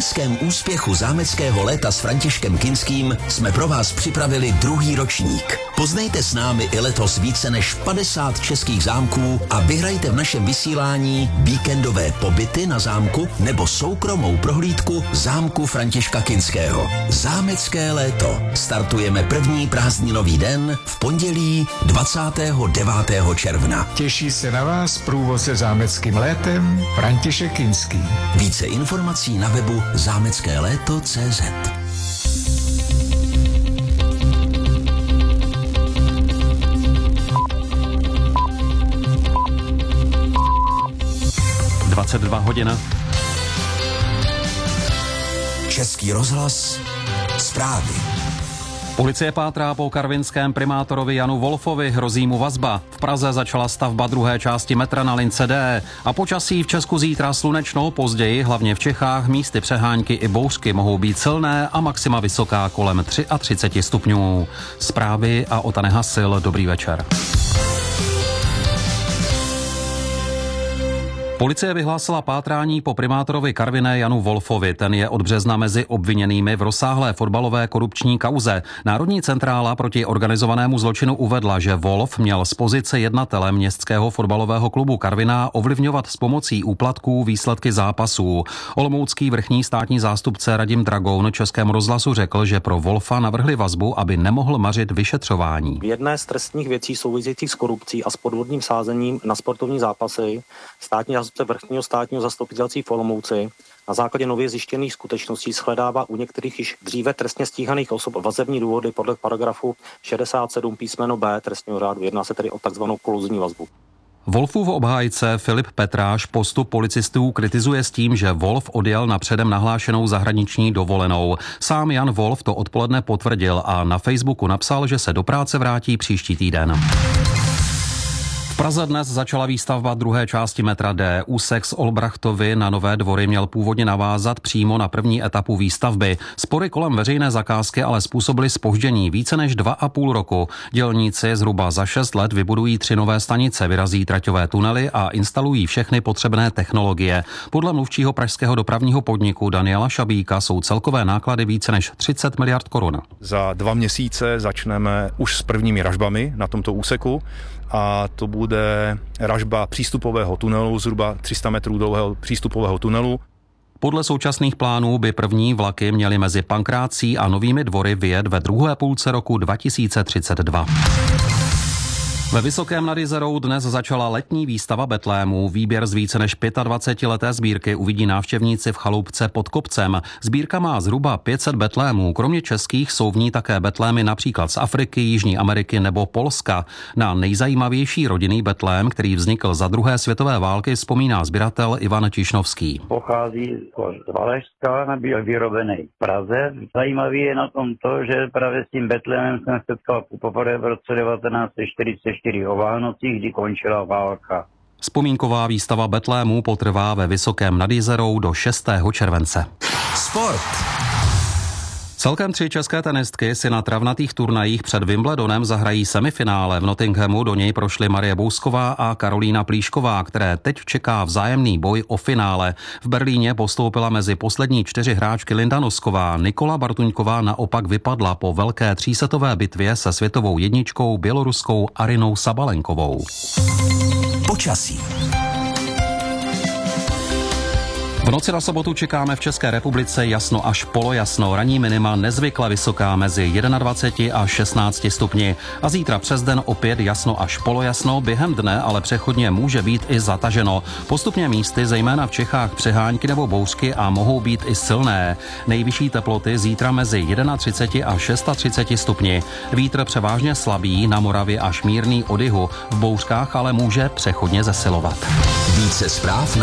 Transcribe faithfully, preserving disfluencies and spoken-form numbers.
loňském úspěchu zámeckého léta s Františkem Kinským jsme pro vás připravili druhý ročník. Poznejte s námi i letos více než padesát českých zámků a vyhrajte v našem vysílání víkendové pobyty na zámku nebo soukromou prohlídku zámku Františka Kinského. Zámecké léto. Startujeme první prázdninový den v pondělí dvacátého devátého června. Těší se na vás průvodce zámeckým létem František Kinský. Více informací na webu zámecké léto tečka cé zet. dvacet dva hodin. Český rozhlas, zprávy. Policie pátrá po karvinském primátorovi Janu Wolfovi, hrozí mu vazba. V Praze začala stavba druhé části metra na lince D. A počasí v Česku zítra slunečno, později, hlavně v Čechách, místy přehánky i bouřky mohou být silné a maxima vysoká kolem třicet tři stupňů. Zprávy a Otane Hasil, dobrý večer. Policie vyhlásila pátrání po primátorovi Karviné Janu Wolfovi. Ten je od března mezi obviněnými v rozsáhlé fotbalové korupční kauze. Národní centrála proti organizovanému zločinu uvedla, že Wolf měl z pozice jednatele městského fotbalového klubu Karviná ovlivňovat s pomocí úplatků výsledky zápasů. Olomoucký vrchní státní zástupce Radim Dragoun Českému rozhlasu řekl, že pro Wolfa navrhli vazbu, aby nemohl mařit vyšetřování. V jedné z trestních věcí souvisejících s korupcí a s podvodným sázením na sportovní zápasy státní vrchního státního zastupitelství v Olomouci na základě nově zjištěných skutečností shledává u některých již dříve trestně stíhaných osob vazební důvody podle paragrafu šedesát sedm písmeno B trestního řádu. Jedná se tedy o takzvanou koluzní vazbu. Wolfův obhájce Filip Petráš postup policistů kritizuje s tím, že Wolf odjel na předem nahlášenou zahraniční dovolenou. Sám Jan Wolf to odpoledne potvrdil a na Facebooku napsal, že se do práce vrátí příští týden. V Praze dnes začala výstavba druhé části metra D. Úsek z Olbrachtovy na Nové Dvory měl původně navázat přímo na první etapu výstavby. Spory kolem veřejné zakázky ale způsobily zpoždění více než dva a půl roku. Dělníci zhruba za šest let vybudují tři nové stanice, vyrazí traťové tunely a instalují všechny potřebné technologie. Podle mluvčího pražského dopravního podniku Daniela Šabíka jsou celkové náklady více než třicet miliard korun. Za dva měsíce začneme už s prvními ražbami na tomto úseku a to bude ražba přístupového tunelu, zhruba tři sta metrů dlouhého přístupového tunelu. Podle současných plánů by první vlaky měly mezi Pankrácí a Novými Dvory vyjet ve druhé půlce roku dva tisíce třicet dva. Ve Vysokém nad Jizerou dnes začala letní výstava betlémů. Výběr z více než dvacetileté sbírky uvidí návštěvníci v chaloupce pod kopcem. Sbírka má zhruba pět set betlémů. Kromě českých jsou v ní také betlémy například z Afriky, Jižní Ameriky nebo Polska. Na nejzajímavější rodinný betlém, který vznikl za druhé světové války, vzpomíná sběratel Ivan Tišnovský. Pochází z Valašska, byl vyrobený v Praze. Zajímavé je na tom to, že právě s tím betlémem jsem setkal poprvé v roce devatenáct set čtyřicet čtyři o Vánocích, kdy končila válka. Vzpomínková výstava betlémů potrvá ve Vysokém nad Jizerou do šestého července. Sport. Celkem tři české tenistky si na travnatých turnajích před Wimbledonem zahrají semifinále. V Nottinghamu do něj prošly Marie Bousková a Karolína Plíšková, které teď čeká vzájemný boj o finále. V Berlíně postoupila mezi poslední čtyři hráčky Linda Nosková. Nikola Bartuňková naopak vypadla po velké třísetové bitvě se světovou jedničkou běloruskou Arinou Sabalenkovou. Počasí. V noci na sobotu čekáme v České republice jasno až polojasno. Ranní minima nezvykle vysoká mezi dvaceti jedním a šestnácti stupni. A zítra přes den opět jasno až polojasno, během dne ale přechodně může být i zataženo. Postupně místy, zejména v Čechách, přehánky nebo bouřky a mohou být i silné. Nejvyšší teploty zítra mezi třiceti jedním a třiceti šesti stupni. Vítr převážně slabý, na Moravě až mírný od jihu. V bouřkách ale může přechodně zesilovat. Více zpráv